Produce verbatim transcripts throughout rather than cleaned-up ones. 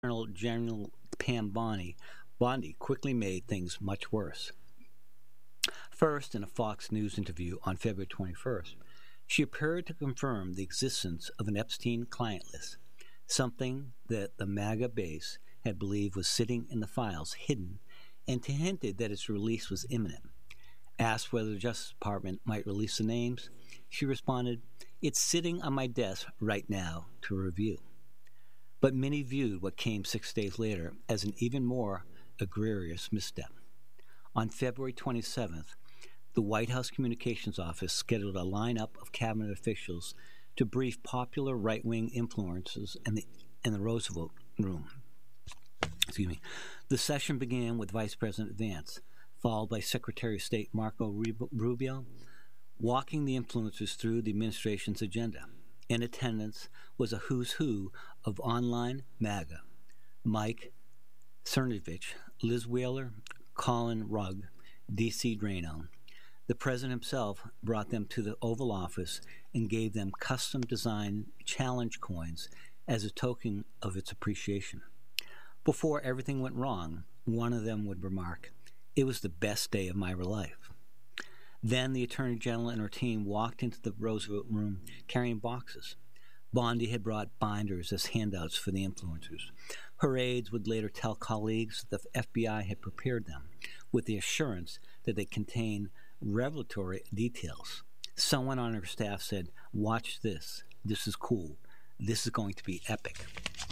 Colonel General Pam Bondi, Bondi quickly made things much worse. First, in a Fox News interview on February twenty-first, she appeared to confirm the existence of an Epstein client list, something that the MAGA base had believed was sitting in the files hidden, and to hinted that its release was imminent. Asked whether the Justice Department might release the names, she responded, "It's sitting on my desk right now to review." But many viewed what came six days later as an even more egregious misstep. On February twenty-seventh, the White House Communications Office scheduled a lineup of cabinet officials to brief popular right-wing influencers in the, in the Roosevelt Room. Excuse me. The session began with Vice President Vance, followed by Secretary of State Marco Rubio, walking the influencers through the administration's agenda. In attendance was a who's who of online MAGA: Mike Cernovich, Liz Wheeler, Colin Rugg, D C Drano. The president himself brought them to the Oval Office and gave them custom-designed challenge coins as a token of its appreciation. Before everything went wrong, one of them would remark, "It was the best day of my life." Then the Attorney General and her team walked into the Roosevelt Room carrying boxes. Bondi had brought binders as handouts for the influencers. Her aides would later tell colleagues that the F B I had prepared them with the assurance that they contained revelatory details. Someone on her staff said, "Watch this. This is cool. This is going to be epic."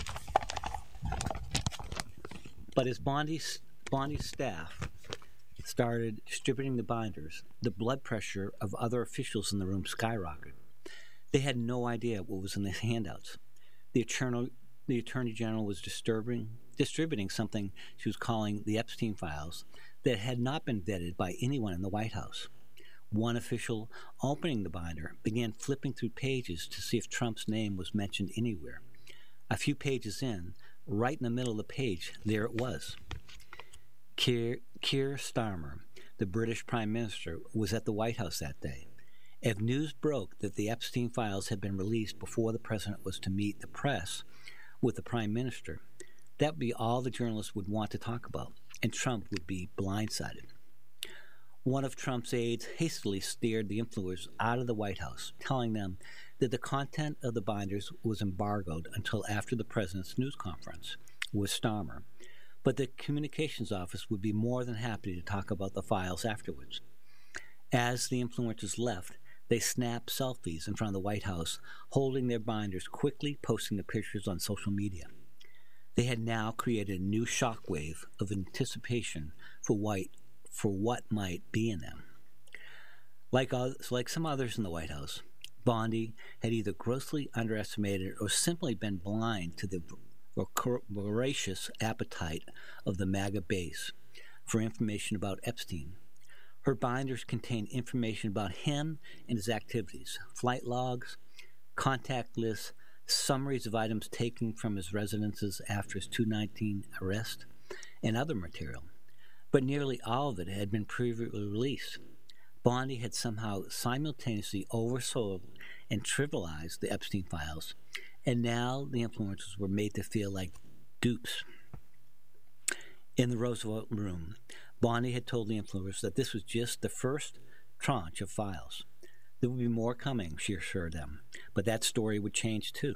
But as Bondi's, Bondi's staff started distributing the binders, the blood pressure of other officials in the room skyrocketed. They had no idea what was in the handouts. The attorney, the attorney general was disturbing, distributing something she was calling the Epstein files that had not been vetted by anyone in the White House. One official, opening the binder, began flipping through pages to see if Trump's name was mentioned anywhere. A few pages in, right in the middle of the page, there it was. Keir, Keir Starmer, the British Prime Minister, was at the White House that day. If news broke that the Epstein files had been released before the president was to meet the press with the Prime Minister, that would be all the journalists would want to talk about, and Trump would be blindsided. One of Trump's aides hastily steered the influencers out of the White House, telling them that the content of the binders was embargoed until after the president's news conference with Starmer, but the communications office would be more than happy to talk about the files afterwards. As the influencers left, they snapped selfies in front of the White House, holding their binders, quickly posting the pictures on social media. They had now created a new shockwave of anticipation for, white, for what might be in them. Like, others, like some others in the White House, Bondi had either grossly underestimated or simply been blind to the voracious appetite of the MAGA base for information about Epstein. Her binders contained information about him and his activities, flight logs, contact lists, summaries of items taken from his residences after his two nineteen arrest, and other material. But nearly all of it had been previously released. Bondi had somehow simultaneously oversold and trivialized the Epstein files, and now the influencers were made to feel like dupes. In the Roosevelt Room, Bondi had told the influencers that this was just the first tranche of files. There would be more coming, she assured them, but that story would change too.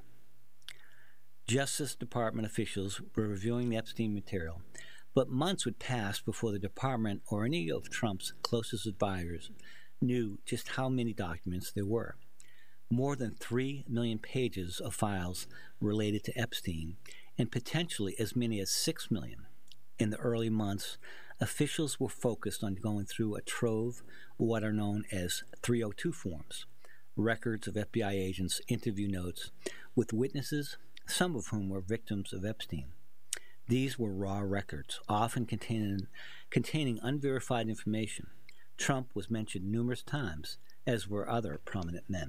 Justice Department officials were reviewing the Epstein material, but months would pass before the department or any of Trump's closest advisors knew just how many documents there were. More than three million pages of files related to Epstein, and potentially as many as six million. In the early months, officials were focused on going through a trove of what are known as three oh two forms, records of F B I agents' interview notes with witnesses, some of whom were victims of Epstein. These were raw records, often containing, containing unverified information. Trump was mentioned numerous times, as were other prominent men.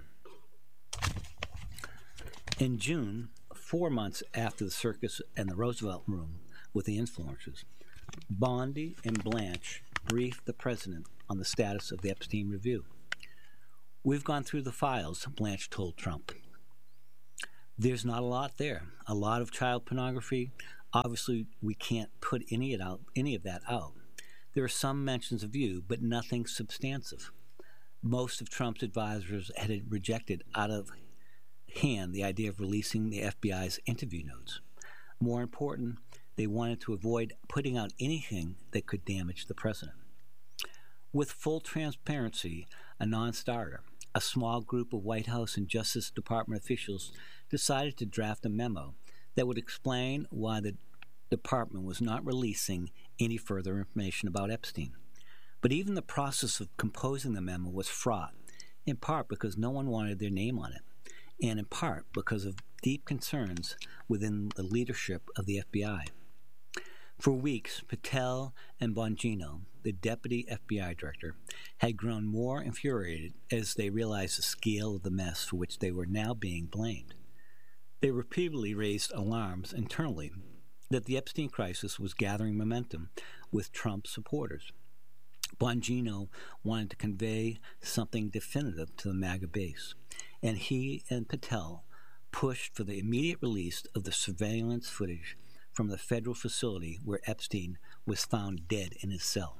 In June, four months after the circus and the Roosevelt Room with the influencers, Bondi and Blanche briefed the president on the status of the Epstein review. "We've gone through the files," Blanche told Trump. "There's not a lot there. A lot of child pornography, Obviously, we can't put any, it out, any of that out. There are some mentions of you, but nothing substantive. Most of Trump's advisors had rejected out of hand the idea of releasing the F B I's interview notes. More important, they wanted to avoid putting out anything that could damage the president. With full transparency, a non-starter, a small group of White House and Justice Department officials decided to draft a memo that would explain why the department was not releasing any further information about Epstein. But even the process of composing the memo was fraught, in part because no one wanted their name on it, and in part because of deep concerns within the leadership of the F B I. For weeks, Patel and Bongino, the deputy F B I director, had grown more infuriated as they realized the scale of the mess for which they were now being blamed. They repeatedly raised alarms internally that the Epstein crisis was gathering momentum with Trump supporters. Bongino wanted to convey something definitive to the MAGA base, and he and Patel pushed for the immediate release of the surveillance footage from the federal facility where Epstein was found dead in his cell.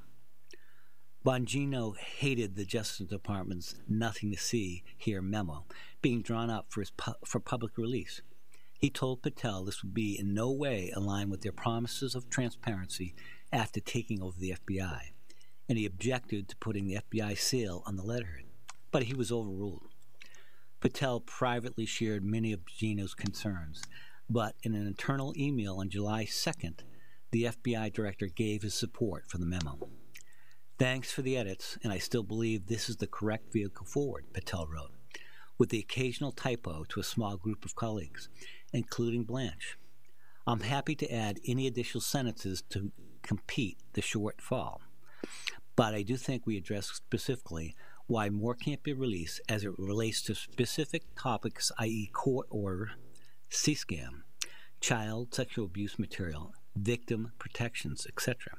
Bongino hated the Justice Department's nothing to see here memo being drawn up for, his pu- for public release. He told Patel this would be in no way aligned with their promises of transparency after taking over the F B I, and he objected to putting the F B I seal on the letterhead, but he was overruled. Patel privately shared many of Bongino's concerns, but in an internal email on July second, the F B I director gave his support for the memo. "Thanks for the edits, and I still believe this is the correct vehicle forward," Patel wrote, with the occasional typo to a small group of colleagues, including Blanche. "I'm happy to add any additional sentences to compete the shortfall, but I do think we address specifically why more can't be released as it relates to specific topics, that is court order, C-SCAM, child sexual abuse material, victim protections, et cetera"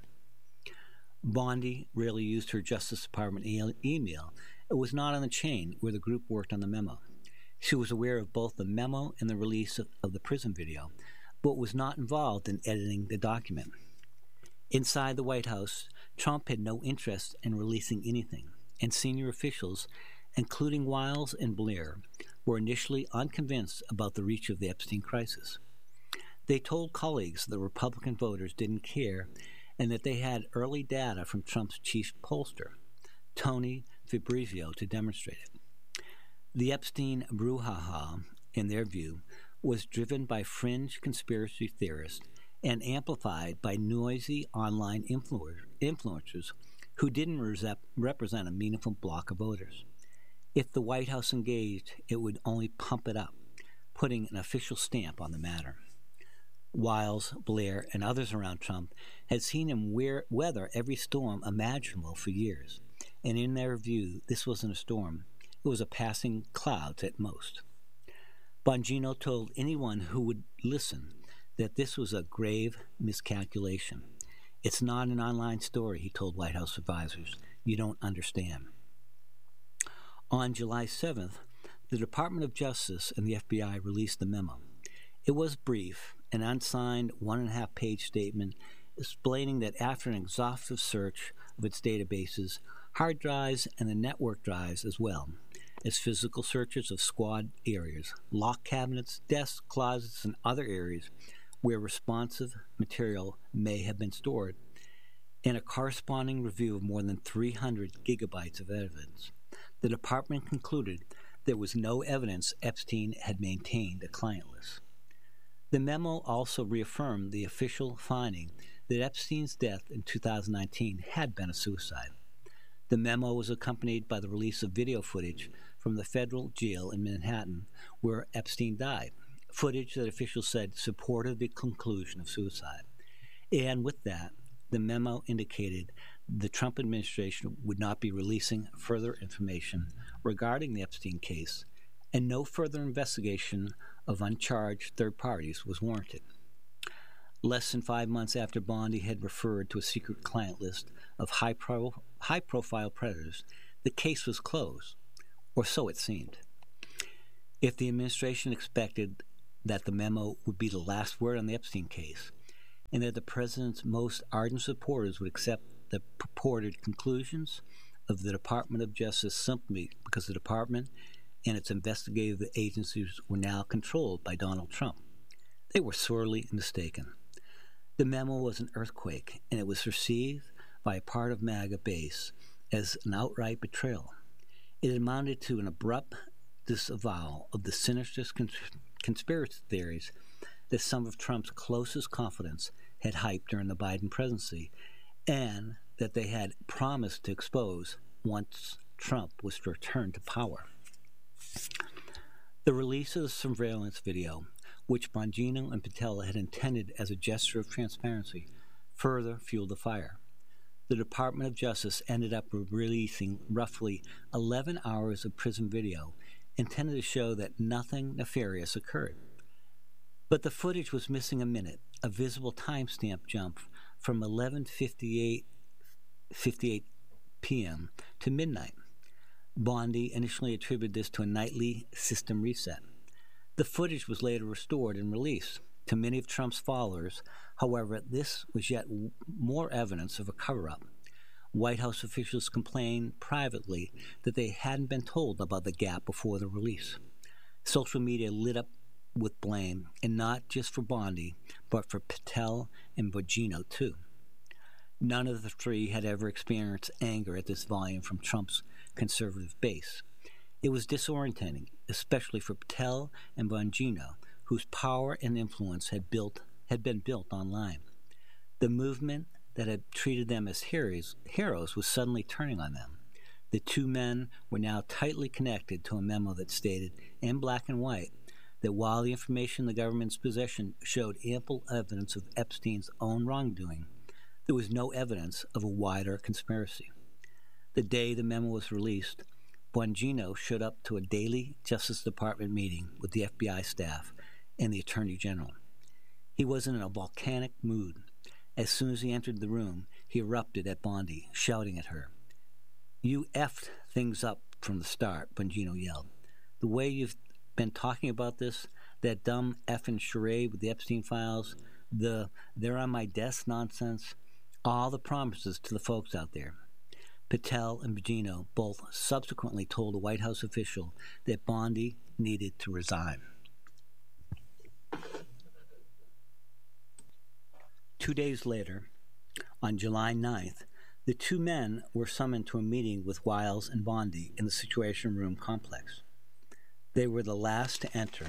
Bondi rarely used her Justice Department e- email. It was not on the chain where the group worked on the memo. She was aware of both the memo and the release of, of the prison video, but was not involved in editing the document. Inside the White House, Trump had no interest in releasing anything, and senior officials, including Wiles and Blair, were initially unconvinced about the reach of the Epstein crisis. They told colleagues that Republican voters didn't care and that they had early data from Trump's chief pollster, Tony Fabrizio, to demonstrate it. The Epstein brouhaha, in their view, was driven by fringe conspiracy theorists and amplified by noisy online influencers who didn't represent a meaningful block of voters. If the White House engaged, it would only pump it up, putting an official stamp on the matter. Wiles, Blair, and others around Trump had seen him wear, weather every storm imaginable for years, and in their view, this wasn't a storm. It was a passing cloud at most. Bongino told anyone who would listen that this was a grave miscalculation. "It's not an online story," he told White House advisors. "You don't understand." On July seventh, the Department of Justice and the F B I released the memo. It was brief, an unsigned one-and-a-half page statement explaining that after an exhaustive search of its databases, hard drives and the network drives as well, as physical searches of squad areas, locked cabinets, desks, closets, and other areas where responsive material may have been stored, and a corresponding review of more than three hundred gigabytes of evidence, the department concluded there was no evidence Epstein had maintained a client list. The memo also reaffirmed the official finding that Epstein's death in two thousand nineteen had been a suicide. The memo was accompanied by the release of video footage from the federal jail in Manhattan where Epstein died, footage that officials said supported the conclusion of suicide. And with that, the memo indicated the Trump administration would not be releasing further information regarding the Epstein case, and no further investigation of uncharged third parties was warranted. Less than five months after Bondi had referred to a secret client list of high pro- high-profile predators, the case was closed, or so it seemed. If the administration expected that the memo would be the last word on the Epstein case, and that the president's most ardent supporters would accept the purported conclusions of the Department of Justice simply because the department and its investigative agencies were now controlled by Donald Trump. They were sorely mistaken. The memo was an earthquake, and it was received by a part of MAGA base as an outright betrayal. It amounted to an abrupt disavowal of the sinister cons- conspiracy theories that some of Trump's closest confidants had hyped during the Biden presidency, and that they had promised to expose once Trump was to return to power. The release of the surveillance video, which Bongino and Patel had intended as a gesture of transparency, further fueled the fire. The Department of Justice ended up releasing roughly eleven hours of prison video intended to show that nothing nefarious occurred. But the footage was missing a minute, a visible timestamp jump from eleven fifty-eight p.m. to midnight. Bondi initially attributed this to a nightly system reset. The footage was later restored and released. To many of Trump's followers, however, this was yet more evidence of a cover-up. White House officials complained privately that they hadn't been told about the gap before the release. Social media lit up with blame, and not just for Bondi, but for Patel and Bongino too. None of the three had ever experienced anger at this volume from Trump's conservative base. It was disorientating, especially for Patel and Bongino, whose power and influence had built had been built online. The movement that had treated them as heroes, heroes was suddenly turning on them. The two men were now tightly connected to a memo that stated, in black and white, that while the information in the government's possession showed ample evidence of Epstein's own wrongdoing, there was no evidence of a wider conspiracy. The day the memo was released, Bongino showed up to a daily Justice Department meeting with the F B I staff and the Attorney General. He was in a volcanic mood. As soon as he entered the room, he erupted at Bondi, shouting at her. "You effed things up from the start," Bongino yelled. "The way you've been talking about this, that dumb effing charade with the Epstein files, the they're on my desk nonsense, all the promises to the folks out there." Patel and Bongino both subsequently told a White House official that Bondi needed to resign. Two days later, on July ninth, the two men were summoned to a meeting with Wiles and Bondi in the Situation Room complex. They were the last to enter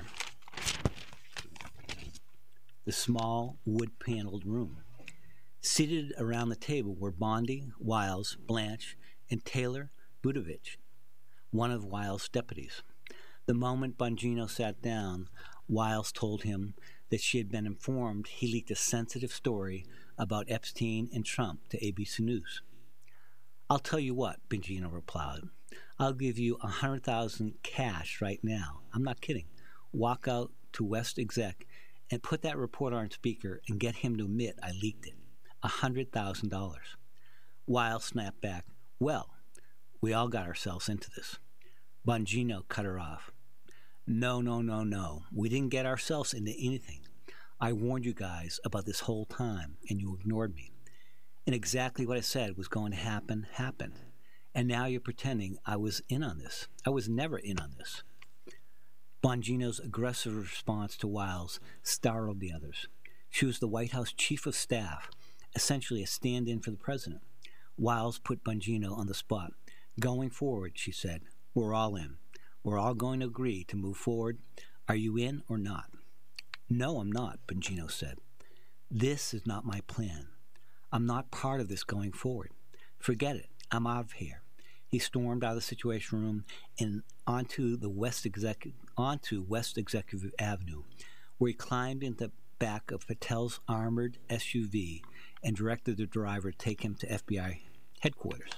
the small, wood-paneled room. Seated around the table were Bondi, Wiles, Blanche, and Taylor Budovich, one of Wiles' deputies. The moment Bongino sat down, Wiles told him that she had been informed he leaked a sensitive story about Epstein and Trump to A B C News. "I'll tell you what," Bongino replied. "I'll give you a hundred thousand cash right now. I'm not kidding. Walk out to West Exec and put that reporter on speaker and get him to admit I leaked it. A hundred thousand dollars." Wiles snapped back, "Well, we all got ourselves into this." Bongino cut her off. No, no, no, no. We didn't get ourselves into anything. I warned you guys about this whole time, and you ignored me. And exactly what I said was going to happen, happened. And now you're pretending I was in on this. I was never in on this. Bongino's aggressive response to Wiles startled the others. She was the White House chief of staff, essentially a stand-in for the president. Wiles put Bongino on the spot. "Going forward," she said, "we're all in. We're all going to agree to move forward. Are you in or not?" "No, I'm not," Bongino said. "This is not my plan. I'm not part of this going forward. Forget it. I'm out of here." He stormed out of the Situation Room and onto the West Executive, onto West Executive Avenue, where he climbed into the back of Patel's armored S U V and directed the driver to take him to F B I headquarters.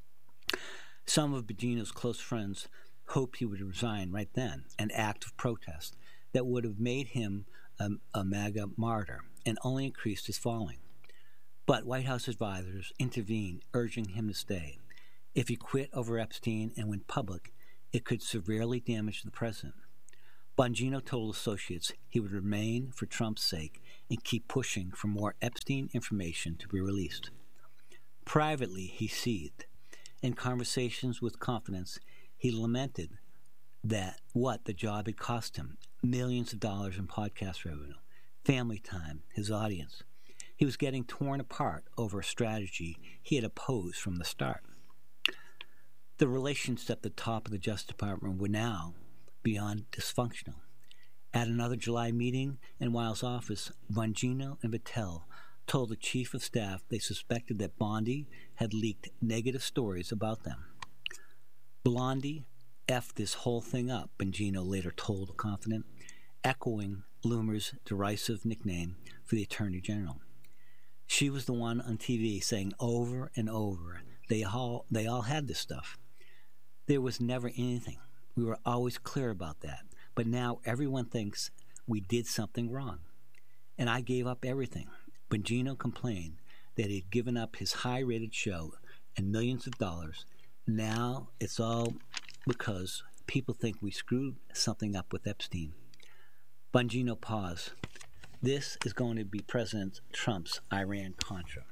Some of Bongino's close friends hoped he would resign right then, an act of protest that would have made him a, a MAGA martyr and only increased his following. But White House advisors intervened, urging him to stay. If he quit over Epstein and went public, it could severely damage the president. Bongino told associates he would remain for Trump's sake and keep pushing for more Epstein information to be released. Privately, he seethed. In conversations with confidence, he lamented that what the job had cost him, millions of dollars in podcast revenue, family time, his audience. He was getting torn apart over a strategy he had opposed from the start. The relations at the top of the Justice Department were now beyond dysfunctional. At another July meeting in Weil's office, Bongino and Battelle told the chief of staff they suspected that Bondi had leaked negative stories about them. Blondie effed this whole thing up, Bongino later told a confidant, echoing Loomer's derisive nickname for the Attorney General. She was the one on T V saying over and over, they all, they all had this stuff. There was never anything. We were always clear about that. But now everyone thinks we did something wrong. And I gave up everything. Bongino complained that he had given up his high-rated show and millions of dollars. Now it's all because people think we screwed something up with Epstein. Bongino paused. This is going to be President Trump's Iran-Contra.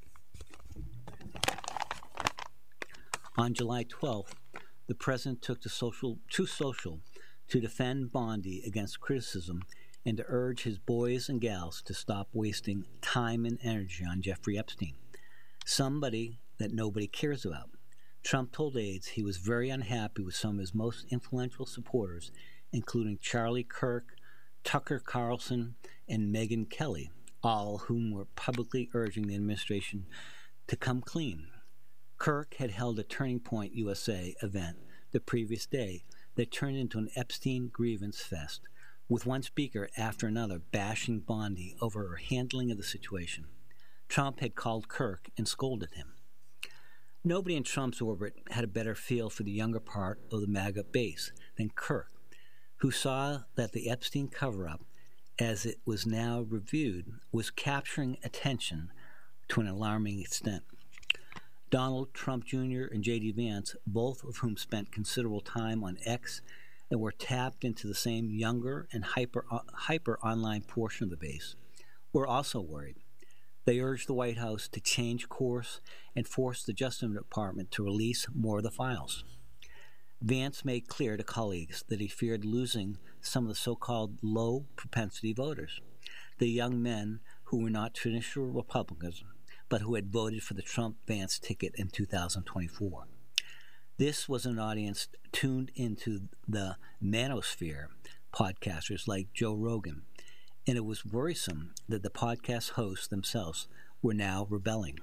On July twelfth, the president took to social, to social to defend Bondi against criticism and to urge his boys and gals to stop wasting time and energy on Jeffrey Epstein, somebody that nobody cares about. Trump told aides he was very unhappy with some of his most influential supporters, including Charlie Kirk, Tucker Carlson, and Megyn Kelly, all of whom were publicly urging the administration to come clean. Kirk had held a Turning Point U S A event the previous day that turned into an Epstein grievance fest, with one speaker after another bashing Bondi over her handling of the situation. Trump had called Kirk and scolded him. Nobody in Trump's orbit had a better feel for the younger part of the MAGA base than Kirk, who saw that the Epstein cover-up, as it was now reviewed, was capturing attention to an alarming extent. Donald Trump Junior and J D. Vance, both of whom spent considerable time on X and were tapped into the same younger and hyper, uh, hyper online portion of the base, were also worried. They urged the White House to change course and force the Justice Department to release more of the files. Vance made clear to colleagues that he feared losing some of the so-called low-propensity voters, the young men who were not traditional Republicans, but who had voted for the Trump-Vance ticket in two thousand twenty-four. This was an audience tuned into the manosphere podcasters like Joe Rogan, and it was worrisome that the podcast hosts themselves were now rebelling.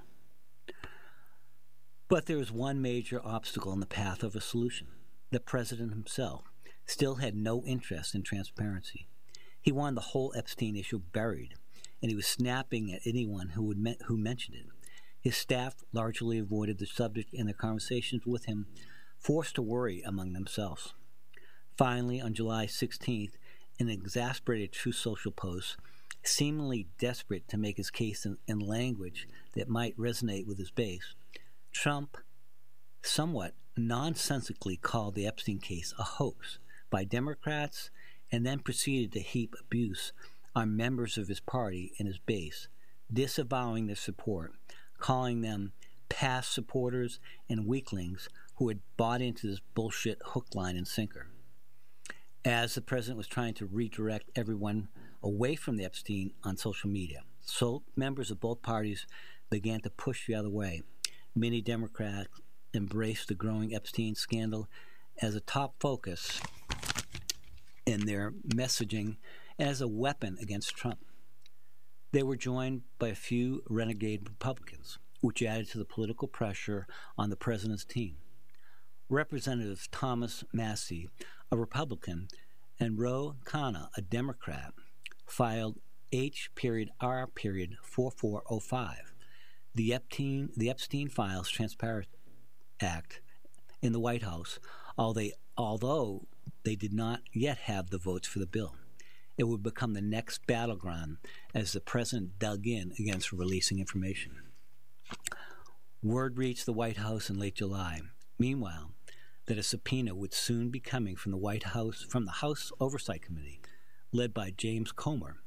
But there was one major obstacle in the path of a solution. The president himself still had no interest in transparency. He wanted the whole Epstein issue buried, and he was snapping at anyone who would me- who mentioned it. His staff largely avoided the subject in their conversations with him, forced to worry among themselves. Finally, on July sixteenth, an exasperated Truth Social post, seemingly desperate to make his case in, in language that might resonate with his base, Trump somewhat nonsensically called the Epstein case a hoax by Democrats and then proceeded to heap abuse on members of his party and his base, disavowing their support, calling them past supporters and weaklings who had bought into this bullshit hook, line, and sinker. As the president was trying to redirect everyone away from the Epstein on social media, so members of both parties began to push the other way. Many Democrats embraced the growing Epstein scandal as a top focus in their messaging as a weapon against Trump. They were joined by a few renegade Republicans, which added to the political pressure on the president's team. Representative Thomas Massie, a Republican, and Ro Khanna, a Democrat, filed H R forty-four oh five, the Epstein, the Epstein Files Transparency Act, in the White House, although they, although they did not yet have the votes for the bill. It would become the next battleground as the president dug in against releasing information. Word reached the White House in late July, meanwhile, that a subpoena would soon be coming from the White House, from the House Oversight Committee, led by James Comer,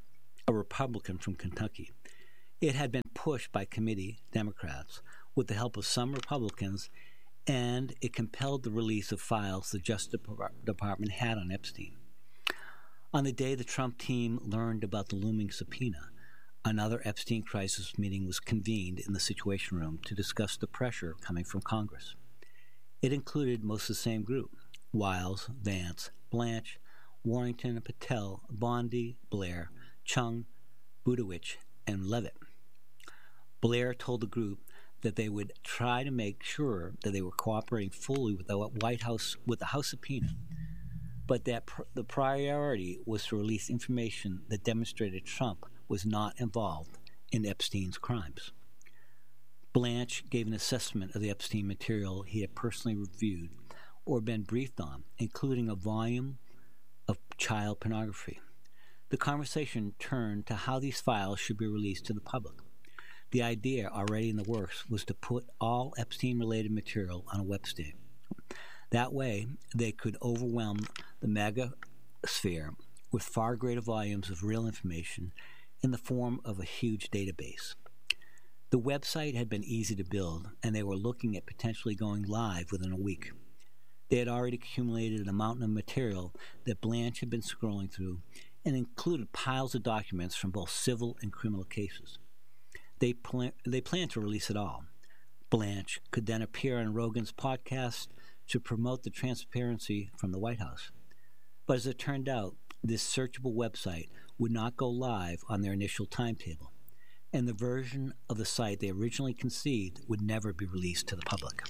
a Republican from Kentucky. It had been pushed by committee Democrats with the help of some Republicans, and it compelled the release of files the Justice Department had on Epstein. On the day the Trump team learned about the looming subpoena, another Epstein crisis meeting was convened in the Situation Room to discuss the pressure coming from Congress. It included most of the same group: Wiles, Vance, Blanche, Warrington, Patel, Bondi, Blair, Chung, Budowich, and Levitt. Blair told the group that they would try to make sure that they were cooperating fully with the White House, with the House subpoena, but that pr- the priority was to release information that demonstrated Trump was not involved in Epstein's crimes. Blanche gave an assessment of the Epstein material he had personally reviewed or been briefed on, including a volume of child pornography. The conversation turned to how these files should be released to the public. The idea, already in the works, was to put all Epstein-related material on a website. That way, they could overwhelm the megasphere with far greater volumes of real information in the form of a huge database. The website had been easy to build, and they were looking at potentially going live within a week. They had already accumulated a mountain of material that Blanche had been scrolling through, and included piles of documents from both civil and criminal cases. They, pl- they planned to release it all. Blanche could then appear on Rogan's podcast to promote the transparency from the White House. But as it turned out, this searchable website would not go live on their initial timetable, and the version of the site they originally conceived would never be released to the public.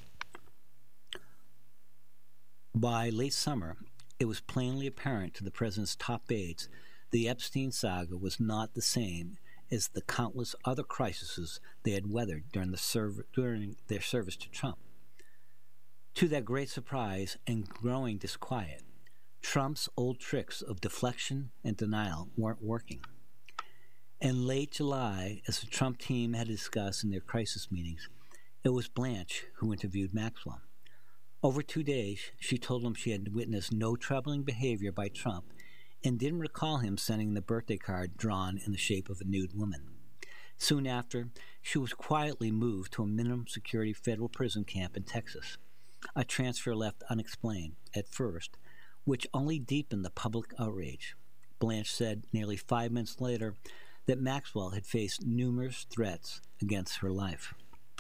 By late summer, it was plainly apparent to the president's top aides the Epstein saga was not the same as the countless other crises they had weathered during, the serv- during their service to Trump. To their great surprise and growing disquiet, Trump's old tricks of deflection and denial weren't working. In late July, as the Trump team had discussed in their crisis meetings, it was Blanche who interviewed Maxwell. Over two days, she told him she had witnessed no troubling behavior by Trump and didn't recall him sending the birthday card drawn in the shape of a nude woman. Soon after, she was quietly moved to a minimum security federal prison camp in Texas, a transfer left unexplained at first, which only deepened the public outrage. Blanche said nearly five minutes later that Maxwell had faced numerous threats against her life.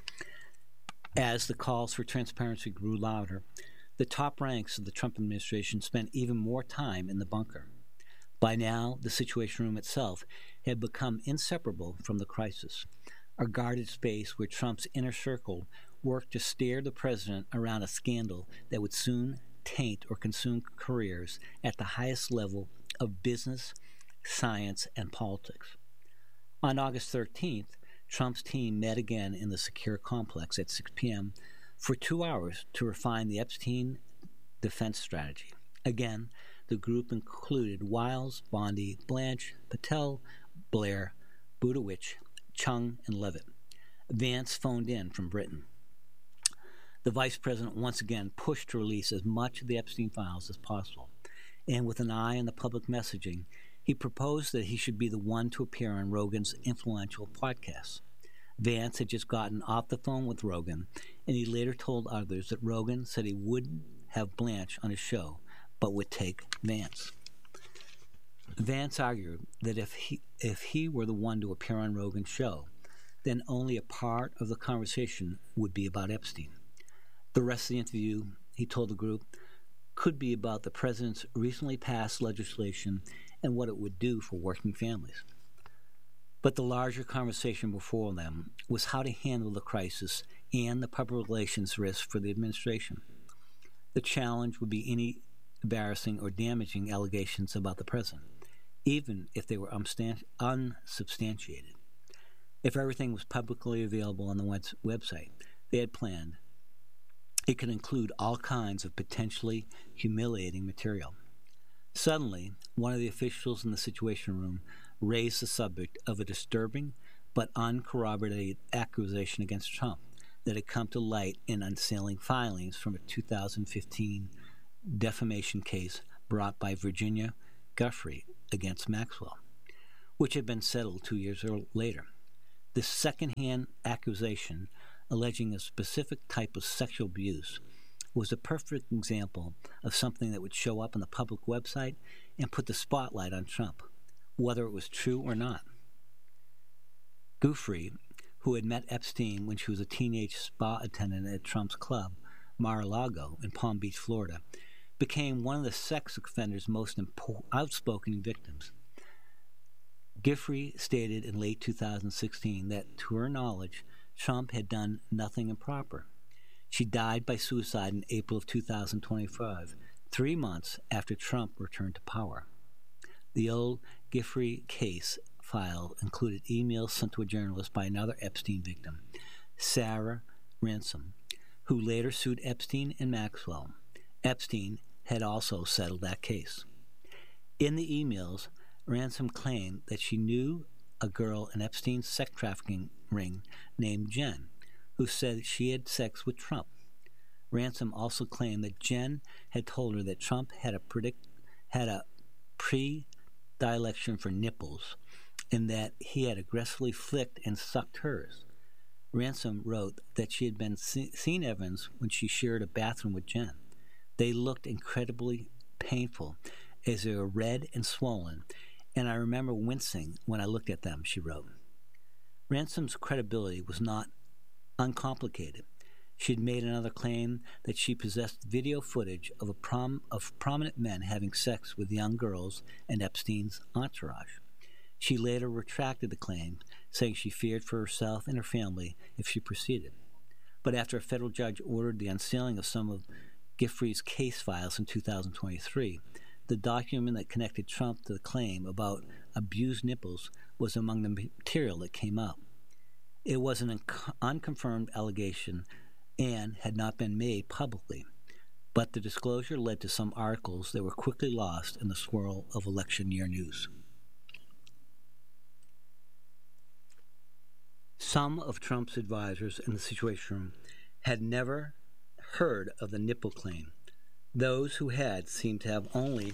As the calls for transparency grew louder, the top ranks of the Trump administration spent even more time in the bunker. By now, the Situation Room itself had become inseparable from the crisis, a guarded space where Trump's inner circle worked to steer the president around a scandal that would soon taint or consume careers at the highest level of business, science, and politics. On August thirteenth, Trump's team met again in the secure complex at six p.m. for two hours to refine the Epstein defense strategy. Again, the group included Wiles, Bondi, Blanche, Patel, Blair, Budowich, Chung, and Levitt. Vance phoned in from Britain. The vice president once again pushed to release as much of the Epstein files as possible, and with an eye on the public messaging, he proposed that he should be the one to appear on Rogan's influential podcast. Vance had just gotten off the phone with Rogan, and he later told others that Rogan said he wouldn't have Blanche on his show, but would take Vance. Vance argued that if he, if he were the one to appear on Rogan's show, then only a part of the conversation would be about Epstein. The rest of the interview, he told the group, could be about the president's recently passed legislation and what it would do for working families. But the larger conversation before them was how to handle the crisis and the public relations risk for the administration. The challenge would be any embarrassing or damaging allegations about the president, even if they were unsubstantiated. If everything was publicly available on the website they had planned, it could include all kinds of potentially humiliating material. Suddenly, one of the officials in the Situation Room raised the subject of a disturbing but uncorroborated accusation against Trump that had come to light in unsealing filings from a two thousand fifteen defamation case brought by Virginia Giuffre against Maxwell. which had been settled two years later. This second-hand accusation, alleging a specific type of sexual abuse, was a perfect example of something that would show up on the public website and put the spotlight on Trump, whether it was true or not. Giuffre, who had met Epstein when she was a teenage spa attendant at Trump's club, Mar-a-Lago in Palm Beach, Florida, became one of the sex offender's most impo- outspoken victims. Giuffre stated in late two thousand sixteen that, to her knowledge, Trump had done nothing improper. She died by suicide in April of two thousand twenty-five, three months after Trump returned to power. The old Giuffre case file included emails sent to a journalist by another Epstein victim, Sarah Ransom, who later sued Epstein and Maxwell. Epstein had also settled that case. In the emails, Ransom claimed that she knew a girl in Epstein's sex trafficking ring named Jen, who said she had sex with Trump. Ransom also claimed that Jen had told her that Trump had a predict had a predilection for nipples, and that he had aggressively flicked and sucked hers. Ransom wrote that she had been see- seen Evans when she shared a bathroom with Jen. They looked incredibly painful, as they were red and swollen, and I remember wincing when I looked at them, she wrote. Ransom's credibility was not uncomplicated. She had made another claim that she possessed video footage of a prom- of prominent men having sex with young girls in Epstein's entourage. She later retracted the claim, saying she feared for herself and her family if she proceeded. But after a federal judge ordered the unsealing of some of Giuffre's case files in two thousand twenty-three, the document that connected Trump to the claim about abused nipples was among the material that came out. It was an un- unconfirmed allegation and had not been made publicly, but the disclosure led to some articles that were quickly lost in the swirl of election year news. Some of Trump's advisors in the Situation Room had never heard of the nipple claim. Those who had seemed to have only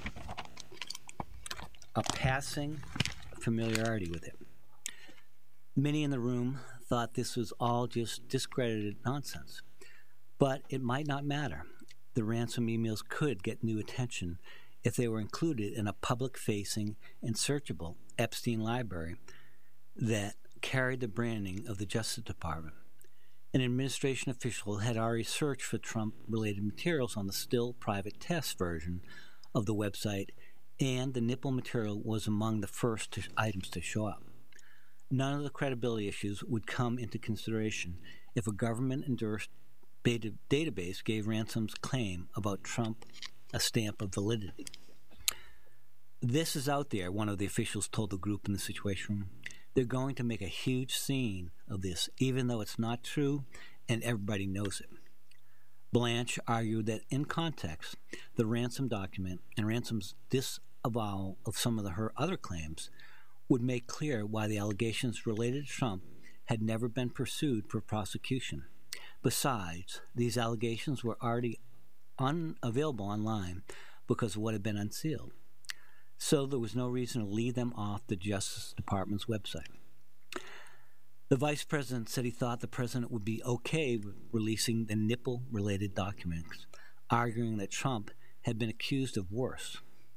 a passing familiarity with it. Many in the room thought this was all just discredited nonsense. But it might not matter. The Ransom emails could get new attention if they were included in a public-facing and searchable Epstein library that carried the branding of the Justice Department. An administration official had already searched for Trump-related materials on the still private test version of the website, and the nipple material was among the first to, items to show up. None of the credibility issues would come into consideration if a government-endorsed beta database gave Ransom's claim about Trump a stamp of validity. This is out there, one of the officials told the group in the Situation Room. They're going to make a huge scene of this, even though it's not true and everybody knows it. Blanche argued that in context, the Ransom document and Ransom's disavowal of some of the, her other claims would make clear why the allegations related to Trump had never been pursued for prosecution. Besides, these allegations were already unavailable online because of what had been unsealed. So there was no reason to leave them off the Justice Department's website. The vice president said he thought the president would be okay with releasing the nipple-related documents, arguing that Trump had been accused of worse.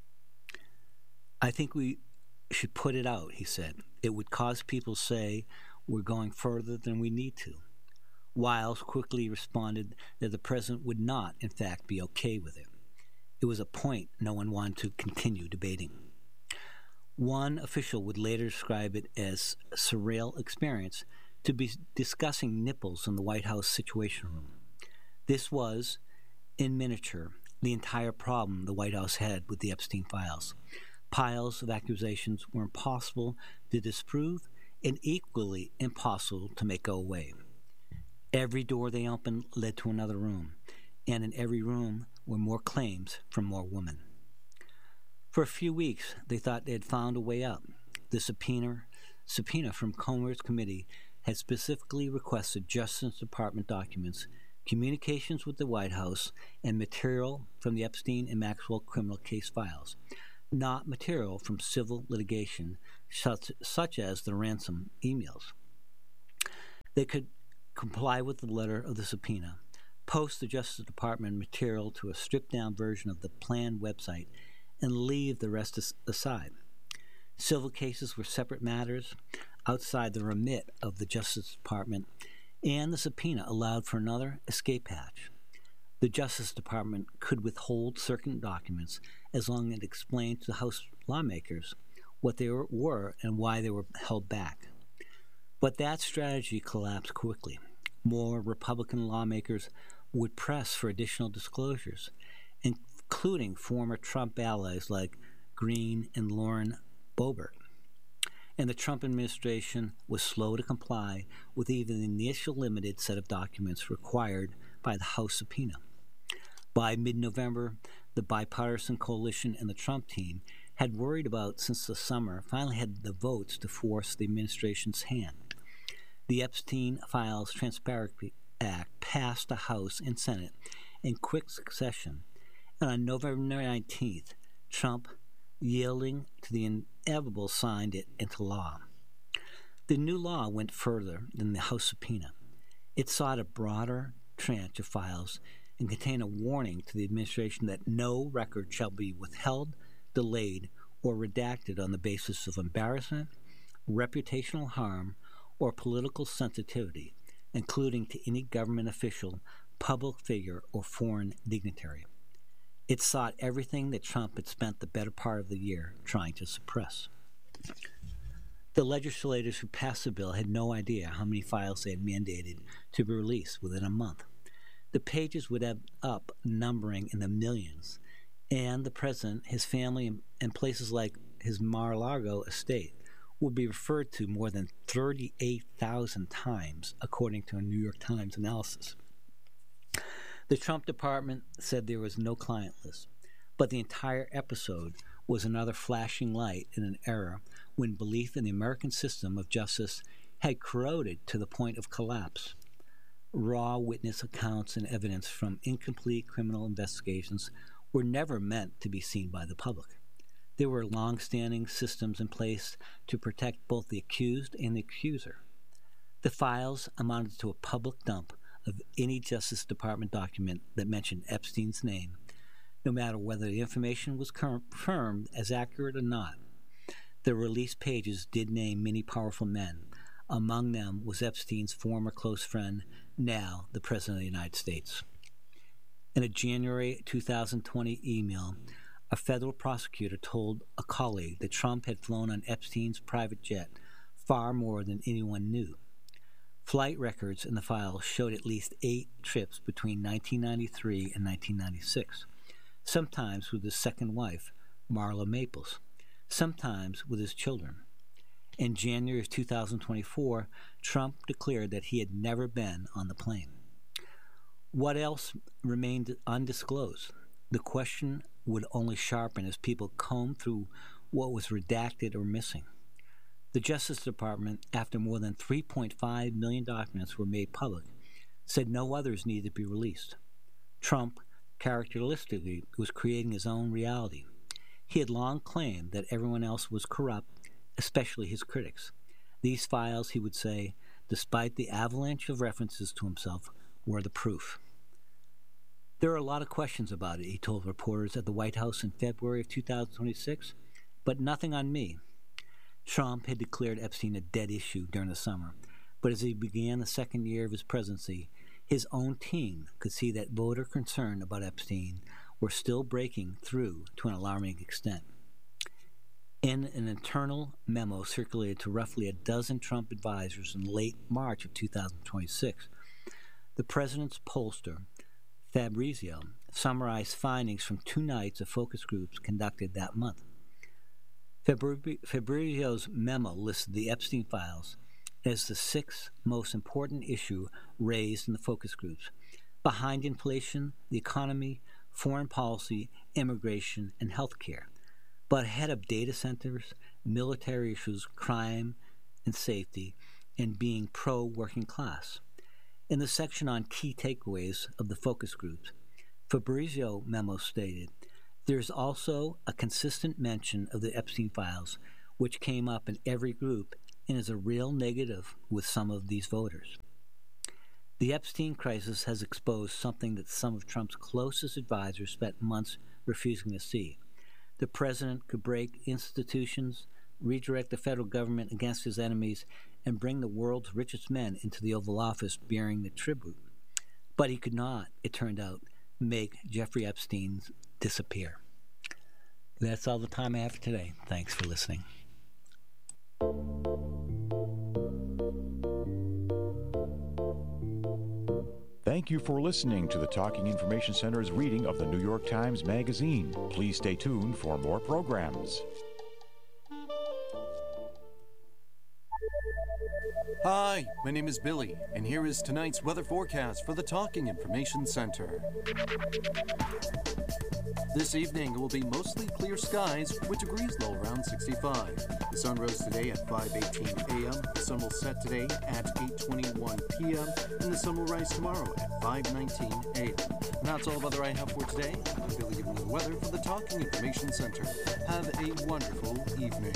I think we should put it out, he said. It would cause people to say we're going further than we need to. Wiles quickly responded that the president would not, in fact, be okay with it. It was a point no one wanted to continue debating. One official would later describe it as a surreal experience to be discussing nipples in the White House Situation Room. This was, in miniature, the entire problem the White House had with the Epstein files. Piles of accusations were impossible to disprove and equally impossible to make go away. Every door they opened led to another room, and in every room were more claims from more women. For a few weeks, they thought they had found a way out. The subpoena, subpoena from Comer's committee had specifically requested Justice Department documents, communications with the White House, and material from the Epstein and Maxwell criminal case files. not material from civil litigation such, such as the ransom emails. They could comply with the letter of the subpoena, post the Justice Department material to a stripped-down version of the planned website, and leave the rest aside. Civil cases were separate matters outside the remit of the Justice Department, and the subpoena allowed for another escape hatch. The Justice Department could withhold certain documents as long as it explained to the House lawmakers what they were and why they were held back. But that strategy collapsed quickly. More Republican lawmakers would press for additional disclosures, including former Trump allies like Green and Lauren Boebert. And the Trump administration was slow to comply with even the initial limited set of documents required by the House subpoena. By mid-November, the bipartisan coalition and the Trump team had worried about since the summer finally had the votes to force the administration's hand. The Epstein Files Transparency Act passed the House and Senate in quick succession, and on November nineteenth, Trump, yielding to the inevitable, signed it into law. The new law went further than the House subpoena. It sought a broader tranche of files and contained a warning to the administration that no record shall be withheld, delayed, or redacted on the basis of embarrassment, reputational harm, or political sensitivity, including to any government official, public figure, or foreign dignitary. It sought everything that Trump had spent the better part of the year trying to suppress. The legislators who passed the bill had no idea how many files they had mandated to be released within a month. The pages would add up, numbering in the millions, and the president, his family, and places like his Mar-a-Lago estate would be referred to more than thirty-eight thousand times, according to a New York Times analysis. The Trump department said there was no client list, but the entire episode was another flashing light in an era when belief in the American system of justice had corroded to the point of collapse. Raw witness accounts and evidence from incomplete criminal investigations were never meant to be seen by the public. There were long-standing systems in place to protect both the accused and the accuser. The files amounted to a public dump of any Justice Department document that mentioned Epstein's name, no matter whether the information was confirmed as accurate or not. The released pages did name many powerful men. Among them was Epstein's former close friend, now the President of the United States. In a January two thousand twenty email, a federal prosecutor told a colleague that Trump had flown on Epstein's private jet far more than anyone knew. Flight records in the file showed at least eight trips between nineteen ninety-three and nineteen ninety-six, sometimes with his second wife, Marla Maples, sometimes with his children. In January of two thousand twenty-four, Trump declared that he had never been on the plane. What else remained undisclosed? The question would only sharpen as people combed through what was redacted or missing. The Justice Department, after more than three point five million documents were made public, said no others needed to be released. Trump, characteristically, was creating his own reality. He had long claimed that everyone else was corrupt, especially his critics. These files, he would say, despite the avalanche of references to himself, were the proof. There are a lot of questions about it, he told reporters at the White House in February of two thousand twenty-six, but nothing on me. Trump had declared Epstein a dead issue during the summer, but as he began the second year of his presidency, his own team could see that voter concern about Epstein were still breaking through to an alarming extent. In an internal memo circulated to roughly a dozen Trump advisors in late March of two thousand twenty-six, the president's pollster, Fabrizio, summarized findings from two nights of focus groups conducted that month. Fabrizio's memo listed the Epstein files as the sixth most important issue raised in the focus groups, behind inflation, the economy, foreign policy, immigration, and health care, but ahead of data centers, military issues, crime and safety, and being pro-working class. In the section on key takeaways of the focus groups, Fabrizio memo stated, There's also a consistent mention of the Epstein files, which came up in every group and is a real negative with some of these voters. The Epstein crisis has exposed something that some of Trump's closest advisors spent months refusing to see. The president could break institutions, redirect the federal government against his enemies, and bring the world's richest men into the Oval Office bearing the tribute. But he could not, it turned out, make Jeffrey Epstein disappear. That's all the time I have for today. Thanks for listening. Thank you for listening to the Talking Information Center's reading of the New York Times Magazine. Please stay tuned for more programs. Hi, my name is Billy, and here is tonight's weather forecast for the Talking Information Center. This evening, it will be mostly clear skies with degrees low around sixty-five. The sun rose today at five eighteen a.m., the sun will set today at eight twenty-one p.m., and the sun will rise tomorrow at five nineteen a.m. And that's all the weather I have for today. I'm Billy giving you the weather for the Talking Information Center. Have a wonderful evening.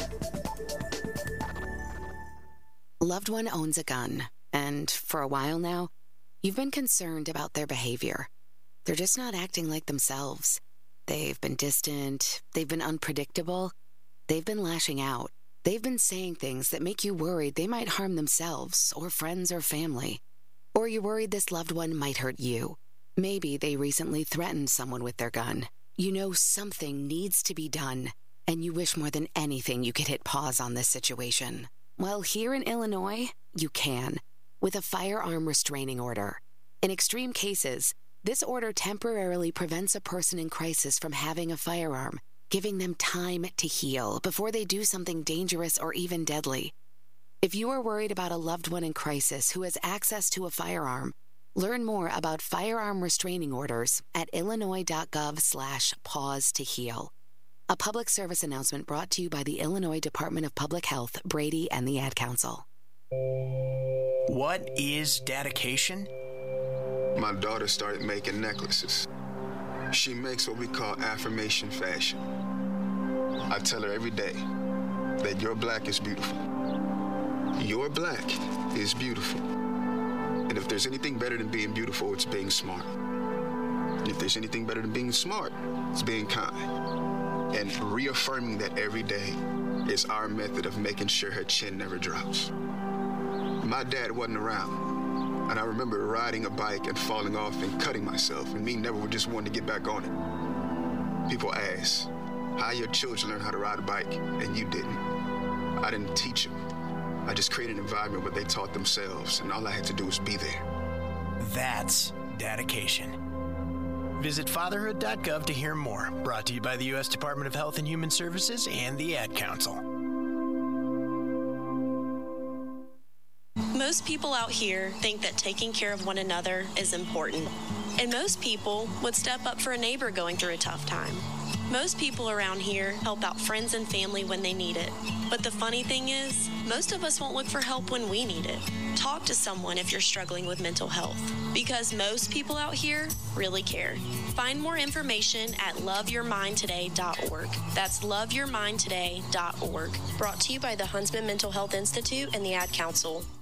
A loved one owns a gun, and for a while now, you've been concerned about their behavior. They're just not acting like themselves. They've been distant, they've been unpredictable, they've been lashing out. They've been saying things that make you worried they might harm themselves or friends or family. Or you're worried this loved one might hurt you. Maybe they recently threatened someone with their gun. You know something needs to be done, and you wish more than anything you could hit pause on this situation. Well, here in Illinois, you can, with a firearm restraining order. In extreme cases, this order temporarily prevents a person in crisis from having a firearm, giving them time to heal before they do something dangerous or even deadly. If you are worried about a loved one in crisis who has access to a firearm, learn more about firearm restraining orders at illinois.gov slash pause to heal. A public service announcement brought to you by the Illinois Department of Public Health, Brady, and the Ad Council. What is dedication? My daughter started making necklaces. She makes what we call affirmation fashion. I tell her every day that your black is beautiful. Your black is beautiful. And if there's anything better than being beautiful, it's being smart. And if there's anything better than being smart, it's being kind. And reaffirming that every day is our method of making sure her chin never drops. My dad wasn't around. And I remember riding a bike and falling off and cutting myself, and me never would just want to get back on it. People ask, how your children learn how to ride a bike, and you didn't. I didn't teach them. I just created an environment where they taught themselves, and all I had to do was be there. That's dedication. Visit fatherhood dot gov to hear more. Brought to you by the U S Department of Health and Human Services and the Ad Council. Most people out here think that taking care of one another is important. And most people would step up for a neighbor going through a tough time. Most people around here help out friends and family when they need it. But the funny thing is, most of us won't look for help when we need it. Talk to someone if you're struggling with mental health, because most people out here really care. Find more information at love your mind today dot org. That's love your mind today dot org. Brought to you by the Huntsman Mental Health Institute and the Ad Council.